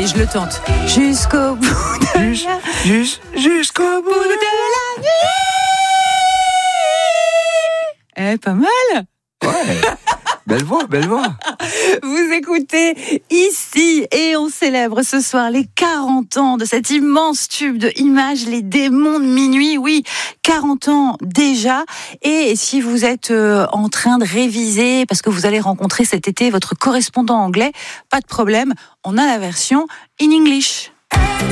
Allez, je le tente. Jusqu'au bout de Jusqu'au bout la nuit. Pas mal. Ouais. Belle voix. Vous écoutez ici et on célèbre ce soir les 40 ans de cet immense tube de Images, les démons de minuit. Oui, 40 ans déjà. Et si vous êtes en train de réviser parce que vous allez rencontrer cet été votre correspondant anglais, pas de problème, on a la version in English.